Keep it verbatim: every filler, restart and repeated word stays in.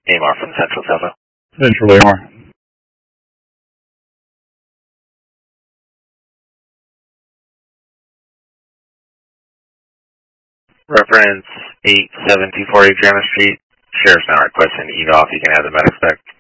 Amar from Central Telco. Central Amar. Reference eight seven two four eight Granite Street. Sheriff's now requesting E V A L if you can have the med expect.